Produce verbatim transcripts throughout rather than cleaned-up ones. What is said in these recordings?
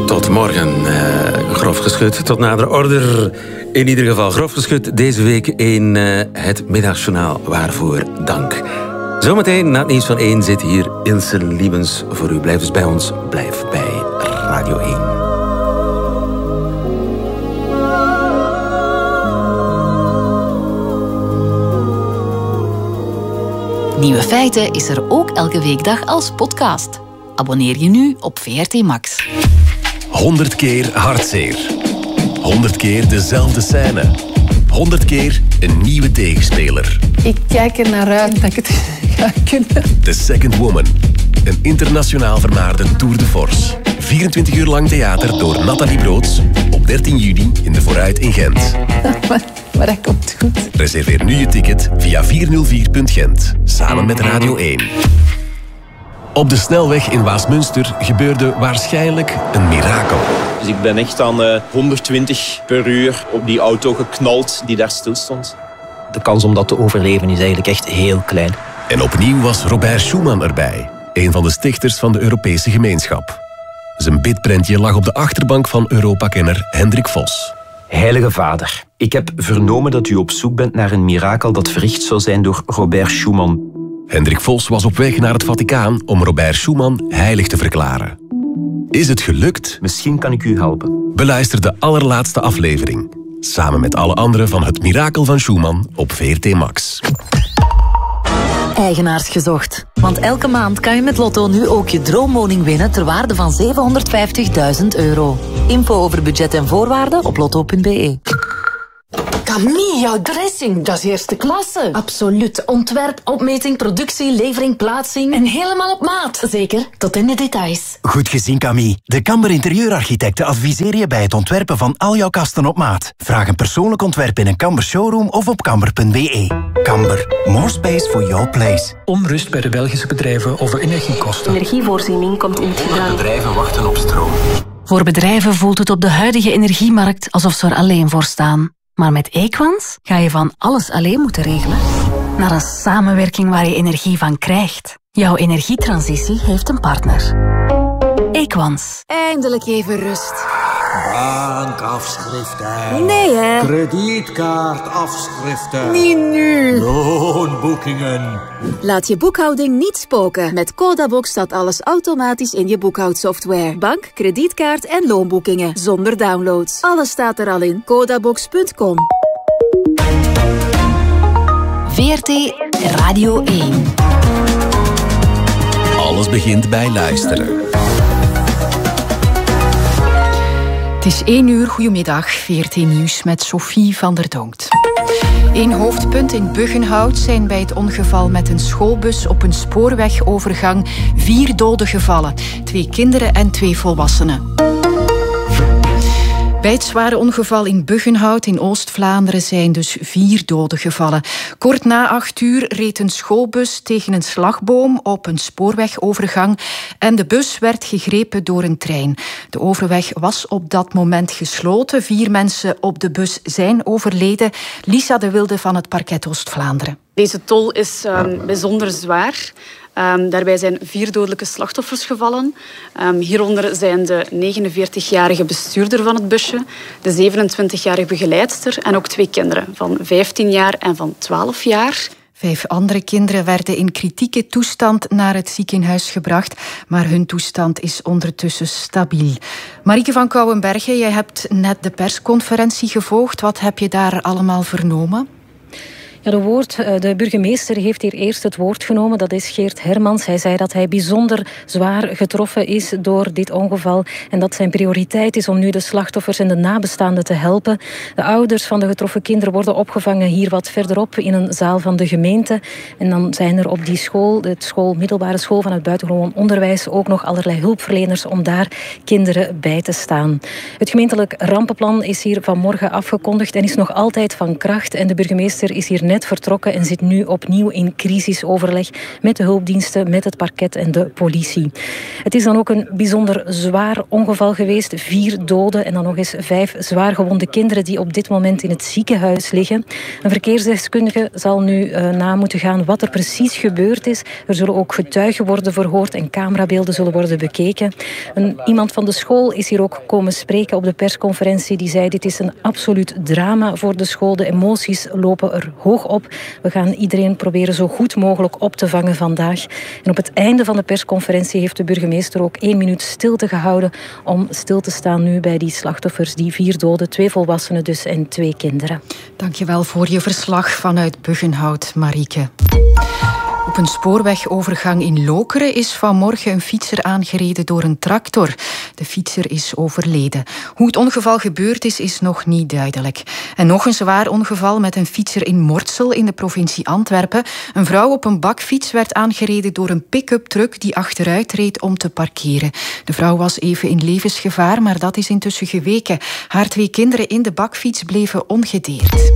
Tot morgen, uh, grof geschud, tot nader order. In ieder geval grof geschud deze week in uh, het Middagjournaal. Waarvoor dank. Zometeen na het nieuws van één zit hier Ilse Liebens voor u. Blijf dus bij ons, blijf bij Radio één. Nieuwe Feiten is er ook elke weekdag als podcast. Abonneer je nu op V R T Max. honderd keer hartzeer. honderd keer dezelfde scène. honderd keer een nieuwe tegenspeler. Ik kijk er naar uit dat ik het ga kunnen. The Second Woman. Een internationaal vermaarde tour de force. vierentwintig uur lang theater door Nathalie Broods. Op dertien juni in de Vooruit in Gent. maar, maar dat komt goed. Reserveer nu je ticket via vierhonderdvier punt gent. Samen met Radio één. Op de snelweg in Waasmunster gebeurde waarschijnlijk een mirakel. Dus ik ben echt aan uh, honderdtwintig per uur op die auto geknald die daar stil stond. De kans om dat te overleven is eigenlijk echt heel klein. En opnieuw was Robert Schuman erbij, een van de stichters van de Europese gemeenschap. Zijn bidprentje lag op de achterbank van Europa-kenner Hendrik Vos. Heilige Vader, ik heb vernomen dat u op zoek bent naar een mirakel dat verricht zou zijn door Robert Schuman. Hendrik Vos was op weg naar het Vaticaan om Robert Schuman heilig te verklaren. Is het gelukt? Misschien kan ik u helpen. Beluister de allerlaatste aflevering. Samen met alle anderen van Het Mirakel van Schuman op V R T Max. Eigenaars gezocht. Want elke maand kan je met Lotto nu ook je droomwoning winnen ter waarde van zevenhonderdvijftigduizend euro. Info over budget en voorwaarden op lotto punt b e. Camille, jouw dressing, dat is eerste klasse. Absoluut. Ontwerp, opmeting, productie, levering, plaatsing. En helemaal op maat. Zeker, tot in de details. Goed gezien, Camille. De Kamber Interieurarchitecten adviseren je bij het ontwerpen van al jouw kasten op maat. Vraag een persoonlijk ontwerp in een Kamber showroom of op kamber punt b e. Kamber, more space for your place. Onrust bij de Belgische bedrijven over energiekosten. Energievoorziening komt in het gedrang. Bedrijven wachten op stroom. Voor bedrijven voelt het op de huidige energiemarkt alsof ze er alleen voor staan. Maar met Equans ga je van alles alleen moeten regelen naar een samenwerking waar je energie van krijgt. Jouw energietransitie heeft een partner. Equans. Eindelijk even rust. Bankafschriften. Nee, hè. Kredietkaartafschriften. Niet nu. Loonboekingen. Laat je boekhouding niet spoken. Met Codabox staat alles automatisch in je boekhoudsoftware. Bank, kredietkaart en loonboekingen. Zonder downloads. Alles staat er al in. Codabox punt com. V R T Radio één. Alles begint bij luisteren. Het is één uur, goedemiddag, V R T Nieuws met Sophie van der Donkt. Eén hoofdpunt in Buggenhout zijn bij het ongeval met een schoolbus op een spoorwegovergang vier doden gevallen. Twee kinderen en twee volwassenen. Bij het zware ongeval in Buggenhout in Oost-Vlaanderen zijn dus vier doden gevallen. Kort na acht uur reed een schoolbus tegen een slagboom op een spoorwegovergang en de bus werd gegrepen door een trein. De overweg was op dat moment gesloten. Vier mensen op de bus zijn overleden. Lisa de Wilde van het Parket Oost-Vlaanderen. Deze tol is um, bijzonder zwaar. Um, daarbij zijn vier dodelijke slachtoffers gevallen. Um, hieronder zijn de negenenveertigjarige bestuurder van het busje, de zevenentwintigjarige begeleidster en ook twee kinderen van vijftien jaar en van twaalf jaar. Vijf andere kinderen werden in kritieke toestand naar het ziekenhuis gebracht, maar hun toestand is ondertussen stabiel. Marieke van Kouwenbergen, jij hebt net de persconferentie gevolgd. Wat heb je daar allemaal vernomen? Ja, de, woord, de burgemeester heeft hier eerst het woord genomen. Dat is Geert Hermans. Hij zei dat hij bijzonder zwaar getroffen is door dit ongeval. En dat zijn prioriteit is om nu de slachtoffers en de nabestaanden te helpen. De ouders van de getroffen kinderen worden opgevangen hier wat verderop in een zaal van de gemeente. En dan zijn er op die school, de school, middelbare school van het buitengewoon onderwijs, ook nog allerlei hulpverleners om daar kinderen bij te staan. Het gemeentelijk rampenplan is hier vanmorgen afgekondigd en is nog altijd van kracht. En de burgemeester is hier net net vertrokken en zit nu opnieuw in crisisoverleg met de hulpdiensten, met het parket en de politie. Het is dan ook een bijzonder zwaar ongeval geweest. Vier doden en dan nog eens vijf zwaargewonde kinderen die op dit moment in het ziekenhuis liggen. Een verkeersdeskundige zal nu uh, na moeten gaan wat er precies gebeurd is. Er zullen ook getuigen worden verhoord en camerabeelden zullen worden bekeken. Een, iemand van de school is hier ook komen spreken op de persconferentie. Die zei: dit is een absoluut drama voor de school. De emoties lopen er hoog op. We gaan iedereen proberen zo goed mogelijk op te vangen vandaag. En op het einde van de persconferentie heeft de burgemeester ook één minuut stilte gehouden om stil te staan nu bij die slachtoffers, die vier doden, twee volwassenen dus en twee kinderen. Dankjewel voor je verslag vanuit Buggenhout, Marieke. Op een spoorwegovergang in Lokeren is vanmorgen een fietser aangereden door een tractor. De fietser is overleden. Hoe het ongeval gebeurd is, is nog niet duidelijk. En nog een zwaar ongeval met een fietser in Mortsel in de provincie Antwerpen. Een vrouw op een bakfiets werd aangereden door een pick-up truck die achteruit reed om te parkeren. De vrouw was even in levensgevaar, maar dat is intussen geweken. Haar twee kinderen in de bakfiets bleven ongedeerd.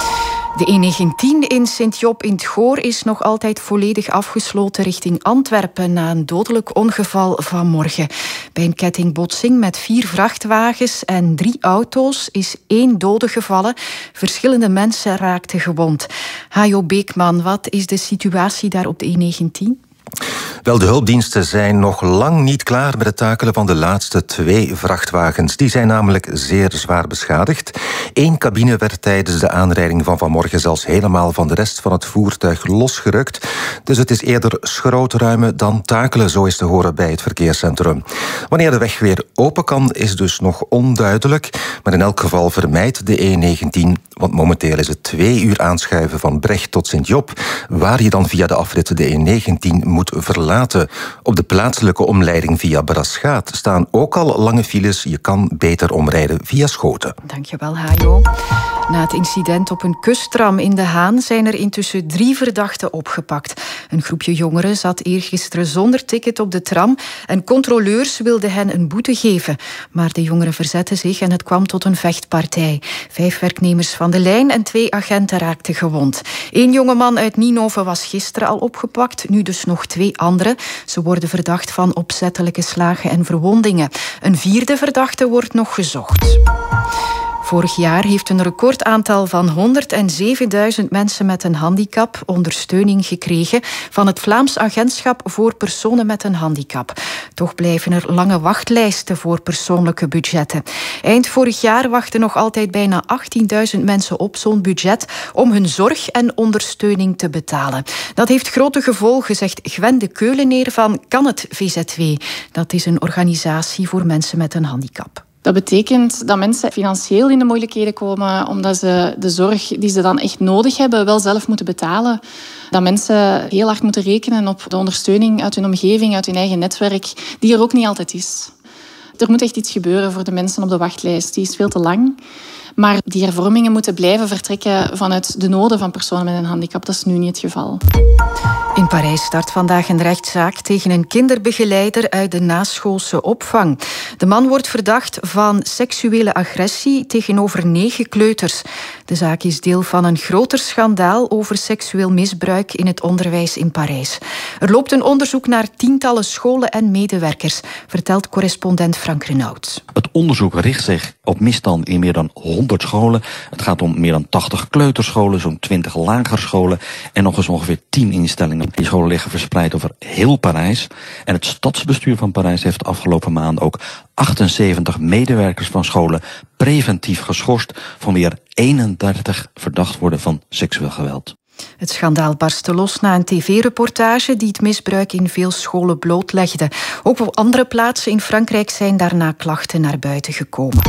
De E negentien in Sint-Job in 't Goor is nog altijd volledig afgesloten richting Antwerpen na een dodelijk ongeval vanmorgen. Bij een kettingbotsing met vier vrachtwagens en drie auto's is één dode gevallen. Verschillende mensen raakten gewond. Hajo Beekman, wat is de situatie daar op de E negentien? Wel, de hulpdiensten zijn nog lang niet klaar met het takelen van de laatste twee vrachtwagens. Die zijn namelijk zeer zwaar beschadigd. Eén cabine werd tijdens de aanrijding van vanmorgen zelfs helemaal van de rest van het voertuig losgerukt. Dus het is eerder schrootruimen dan takelen, zo is te horen bij het verkeerscentrum. Wanneer de weg weer open kan, is dus nog onduidelijk. Maar in elk geval vermijdt de E negentien, want momenteel is het twee uur aanschuiven van Brecht tot Sint-Job, waar je dan via de afrit de E negentien moet verlaten. Op de plaatselijke omleiding via Braschaat staan ook al lange files. Je kan beter omrijden via Schoten. Dankjewel, Hajo. Na het incident op een kusttram in De Haan zijn er intussen drie verdachten opgepakt. Een groepje jongeren zat eergisteren zonder ticket op de tram en controleurs wilden hen een boete geven. Maar de jongeren verzetten zich en het kwam tot een vechtpartij. Vijf werknemers van de lijn en twee agenten raakten gewond. Eén jongeman uit Ninove was gisteren al opgepakt, nu dus nog twee anderen. Ze worden verdacht van opzettelijke slagen en verwondingen. Een vierde verdachte wordt nog gezocht. Vorig jaar heeft een recordaantal van honderdzevenduizend mensen met een handicap ondersteuning gekregen van het Vlaams Agentschap voor Personen met een Handicap. Toch blijven er lange wachtlijsten voor persoonlijke budgetten. Eind vorig jaar wachten nog altijd bijna achttienduizend mensen op zo'n budget om hun zorg en ondersteuning te betalen. Dat heeft grote gevolgen, zegt Gwen de Keuleneer van Kan het V Z W. Dat is een organisatie voor mensen met een handicap. Dat betekent dat mensen financieel in de moeilijkheden komen omdat ze de zorg die ze dan echt nodig hebben wel zelf moeten betalen. Dat mensen heel hard moeten rekenen op de ondersteuning uit hun omgeving, uit hun eigen netwerk, die er ook niet altijd is. Er moet echt iets gebeuren voor de mensen op de wachtlijst. Die is veel te lang. Maar die hervormingen moeten blijven vertrekken vanuit de noden van personen met een handicap. Dat is nu niet het geval. In Parijs start vandaag een rechtszaak tegen een kinderbegeleider uit de naschoolse opvang. De man wordt verdacht van seksuele agressie tegenover negen kleuters. De zaak is deel van een groter schandaal over seksueel misbruik in het onderwijs in Parijs. Er loopt een onderzoek naar tientallen scholen en medewerkers, vertelt correspondent Frank Renaud. Het onderzoek richt zich op misstanden in meer dan honderd scholen. Het gaat om meer dan tachtig kleuterscholen, zo'n twintig lagerscholen en nog eens ongeveer tien instellingen. Die scholen liggen verspreid over heel Parijs. En het stadsbestuur van Parijs heeft de afgelopen maanden ook achtenzeventig medewerkers van scholen preventief geschorst van weer eenendertig verdacht worden van seksueel geweld. Het schandaal barstte los na een tv-reportage die het misbruik in veel scholen blootlegde. Ook op andere plaatsen in Frankrijk zijn daarna klachten naar buiten gekomen.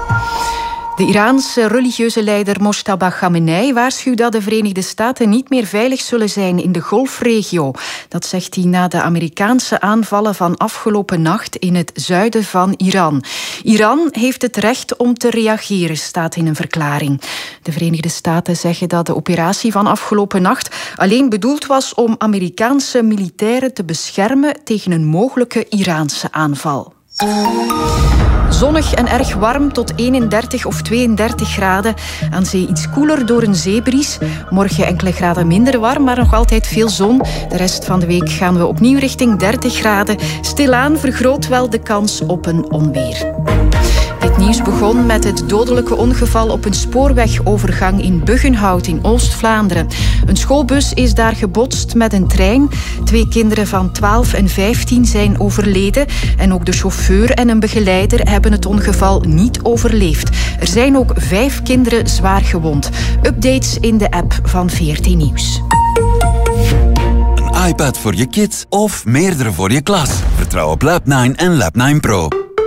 De Iraanse religieuze leider Mojtaba Khamenei waarschuwt dat de Verenigde Staten niet meer veilig zullen zijn in de Golfregio. Dat zegt hij na de Amerikaanse aanvallen van afgelopen nacht in het zuiden van Iran. Iran heeft het recht om te reageren, staat in een verklaring. De Verenigde Staten zeggen dat de operatie van afgelopen nacht alleen bedoeld was om Amerikaanse militairen te beschermen tegen een mogelijke Iraanse aanval. Zonnig en erg warm tot eenendertig of tweeëndertig graden. Aan zee iets koeler door een zeebries. Morgen enkele graden minder warm, maar nog altijd veel zon. De rest van de week gaan we opnieuw richting dertig graden. Stilaan vergroot wel de kans op een onweer. Dit nieuws begon met het dodelijke ongeval op een spoorwegovergang in Buggenhout in Oost-Vlaanderen. Een schoolbus is daar gebotst met een trein. Twee kinderen van twaalf en vijftien zijn overleden. En ook de chauffeur en een begeleider hebben het ongeval niet overleefd. Er zijn ook vijf kinderen zwaar gewond. Updates in de app van V R T Nieuws. Een iPad voor je kids of meerdere voor je klas. Vertrouw op Lab nine en Lab nine Pro.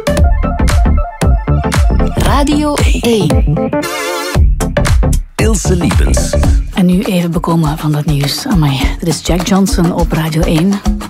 Radio één. Ilse Liepens. En nu even bekomen van dat nieuws. Amai, dit is Jack Johnson op Radio één.